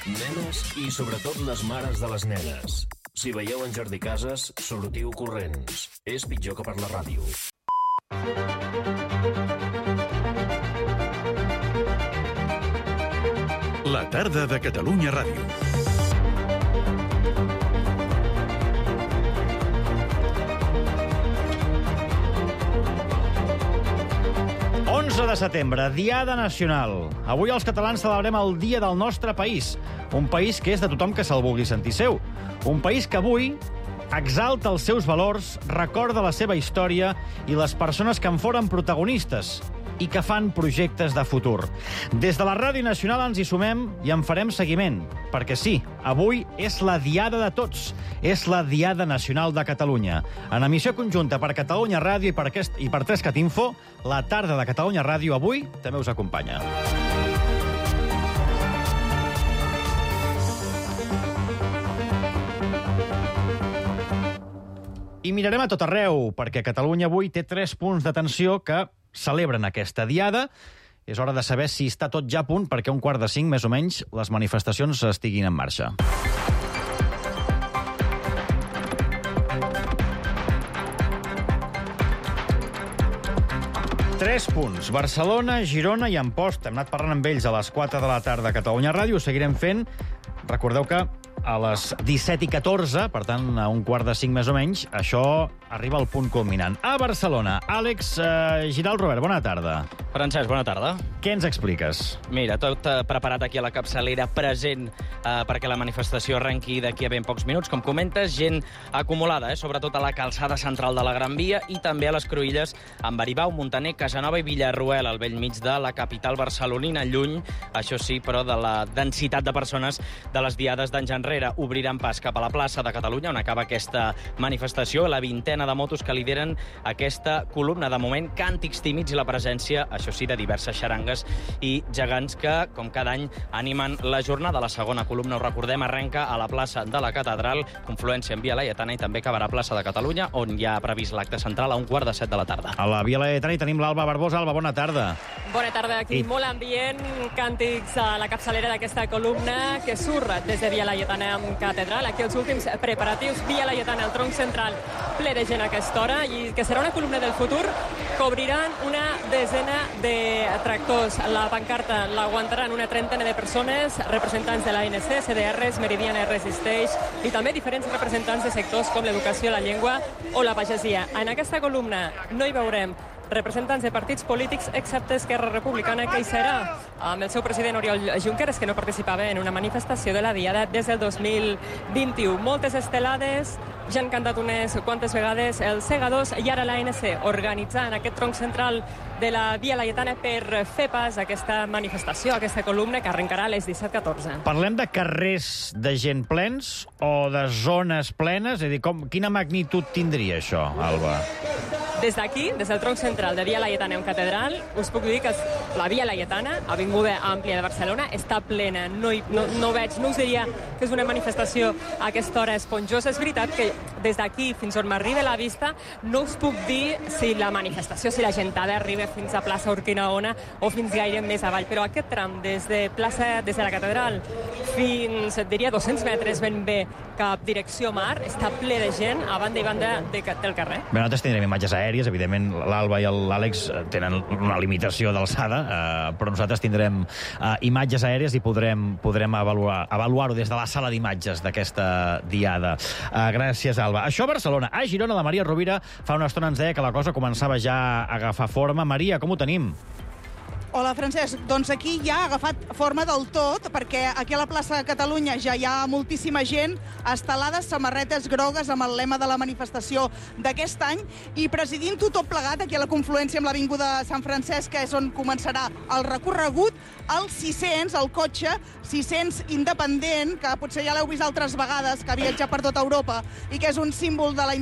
Nenes i sobretot les mares de les nenes. Si veieu en Jordi Casas, sortiu corrents. És pitjor que per la ràdio. La tarda de Catalunya Ràdio. De setembre, Diada Nacional. Avui els catalans celebrem el dia del nostre país. Un país que és de tothom que se'l vulgui sentir seu. Un país que avui exalta els seus valors, recorda la seva història i les persones que en foren protagonistes i que fan projectes de futur. Des de la Ràdio Nacional ens hi sumem i en farem seguiment, perquè sí, avui és la Diada de tots, és la Diada Nacional de Catalunya. En emissió conjunta per Catalunya Ràdio i per 3cat Info, la tarda de Catalunya Ràdio avui també us acompanya. I mirarem a tot arreu, perquè Catalunya avui té 3 punts d'atenció que celebren aquesta diada. És hora de saber si està tot ja a punt perquè a 4:45, més o menys, les manifestacions estiguin en marxa. Tres punts. Barcelona, Girona i Amposta. Hem anat parlant amb ells a les 4 de la tarda a Catalunya Ràdio. Ho seguirem fent. Recordeu que a les 17:14, per tant, a 4:45 més o menys, això arriba al punt culminant. A Barcelona, Àlex Giral Robert, bona tarda. Francesc, bona tarda. Què ens expliques? Mira, tot preparat aquí a la capçalera, present perquè la manifestació arrenqui d'aquí a ben pocs minuts. Com comentes, gent acumulada, sobretot a la calçada central de la Gran Via i també a les cruïlles amb Aribau, Montaner, Casanova i Villarroel, al bell mig de la capital barcelonina, lluny, això sí, però de la densitat de persones de les diades d'anys enrere. Obriran pas cap a la plaça de Catalunya, on acaba aquesta manifestació, la 20ena de motos que lideren aquesta columna. De moment, càntics tímids i la presència, això sí, de diverses xarangues i gegants que, com cada any, animen la jornada. La segona columna, ho recordem, arrenca a la plaça de la Catedral, confluència en Via Laietana, i també acabarà a plaça de Catalunya, on hi ha previst l'acte central a 6:45 de la tarda. A la Via Laietana hi tenim l'Alba Barbosa. Alba, bona tarda. Bona tarda, aquí molt ambient, càntics a la capçalera d'aquesta columna que surt des de Via Laietana amb Catedral. Aquí els últims preparatius, Via Laietana, el tronc central, ple de gent a aquesta hora, i que serà una columna del futur que obriran una desena de tractors. La pancarta l'aguantaran una trentena de persones, representants de l'ANC, CDRs, Meridiana Resisteix i també diferents representants de sectors com l'educació, la llengua o la pagesia. En aquesta columna no hi veurem representants de partits polítics, excepte Esquerra Republicana, que hi serà amb el seu president Oriol Junqueras, que no participava en una manifestació de la Diada des del 2021. Moltes estelades, ja han cantat unes quantes vegades els segadors i ara l'ANC organitzant aquest tronc central de la Via Laietana per fer pas a aquesta manifestació, a aquesta columna que arrencarà a les 17:14. Parlem de carrers de gent plens o de zones plenes? És a dir, quina magnitud tindria això, Alba? Des d'aquí, des del tronc central de Via Laietana en Catedral, us puc dir que la Via Laietana, avinguda àmplia de Barcelona, està plena. No us diria que és una manifestació a aquesta hora esponjosa. És veritat que des d'aquí fins on m'arriba la vista no us puc dir si la manifestació, si la gentada arriba fins a plaça Urquinaona o fins gaire més avall, però aquest tram des de la Catedral fins, et diria, 200 metres ben bé cap direcció mar, està ple de gent a banda i banda del carrer. Bé, nosaltres tindrem imatges aèries, evidentment l'Alba i l'Àlex tenen una limitació d'alçada, però nosaltres tindrem imatges aèries i podrem avaluar-ho des de la sala d'imatges d'aquesta diada. Gràcies, Alba. Això a Barcelona. A Girona, la Maria Rovira fa una estona ens deia que la cosa començava ja a agafar forma. Maria, com ho tenim? Hola, Francesc. Doncs aquí ja ha agafat forma del tot, perquè aquí a la plaça de Catalunya ja hi ha moltíssima gent, estelades, samarretes grogues amb el lema de la manifestació d'aquest any, i presidint-ho tot plegat aquí a la confluència amb l'Avinguda Sant Francesc, que és on començarà el recorregut, el 600, el cotxe 600 independent, que potser ja l'heu vist altres vegades, que viatja per tota Europa i que és un símbol de la